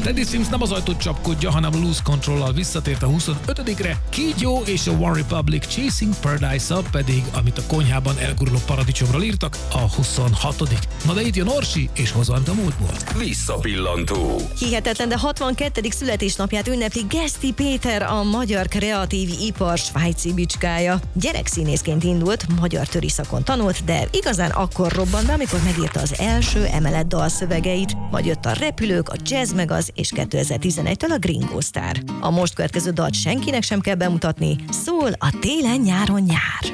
Teddy Swims nem az ajtót csapkodja, hanem a Lose Control-lal visszatért a 25-re, Kid Joe és a One Republic Chasing Paradise-a pedig, amit a konyhában elguruló paradicsomról írtak, a 26. Na de itt jön Orsi, és hozant a múltból. Visszapillantó. Hihetetlen, de 62. születésnapját ünnepli Geszti Péter, a magyar kreatív ipar svájci bicskája. Gyerekszínészként indult, magyar töriszakon tanult, de igazán akkor robbant be, amikor megírta az első emelet dalszövegeit, majd jött a Repülők, a Jazz Megaz és 2011-től a Gringo Star. A most következő dalt senkinek sem kell bemutatni, szól a Télen, nyáron, nyár.